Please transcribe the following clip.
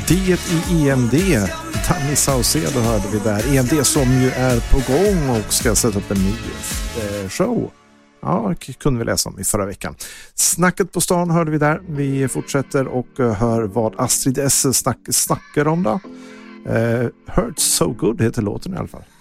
partiet i EMD. Danny Saucedo hörde vi där. EMD som ju är på gång och ska sätta upp en ny show. Ja, kunde vi läsa om i förra veckan. Snacket på stan hörde vi där. Vi fortsätter och hör vad Astrid S snackar om då. Hurts So Good heter låten i alla fall.